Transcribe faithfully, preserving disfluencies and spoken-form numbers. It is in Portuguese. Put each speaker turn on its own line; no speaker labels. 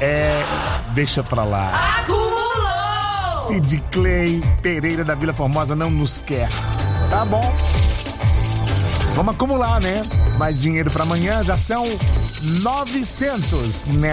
É, deixa pra lá.
Acumulou!
Sid Clay Pereira da Vila Formosa não nos quer. Tá bom. Vamos acumular, né? Mais dinheiro pra amanhã, já são novecentos, né?